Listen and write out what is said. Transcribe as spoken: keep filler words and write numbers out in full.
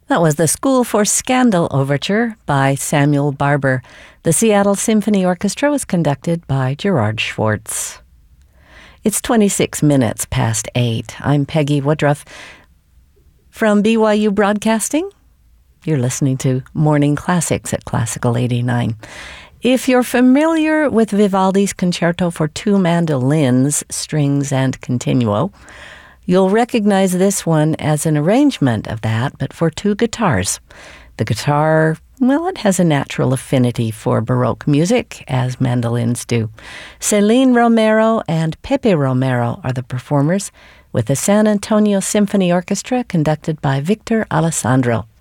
That was the School for Scandal Overture by Samuel Barber. The Seattle Symphony Orchestra was conducted by Gerard Schwartz. It's twenty-six minutes past eight. I'm Peggy Woodruff from B Y U Broadcasting. You're listening to Morning Classics at Classical eighty-nine. If you're familiar with Vivaldi's Concerto for Two Mandolins, Strings and Continuo, you'll recognize this one as an arrangement of that, but for two guitars. The guitar, well, it has a natural affinity for Baroque music, as mandolins do. Celine Romero and Pepe Romero are the performers, with the San Antonio Symphony Orchestra conducted by Victor Alessandro.